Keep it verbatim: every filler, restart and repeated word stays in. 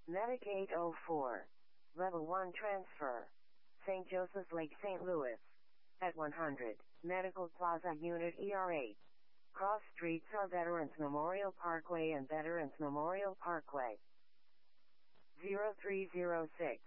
Medic eight oh four. Level one transfer. Saint Joseph's Lake, Saint Louis. At one hundred. Medical Plaza Unit E R eight. Cross streets are Veterans Memorial Parkway and Veterans Memorial Parkway. zero three zero six.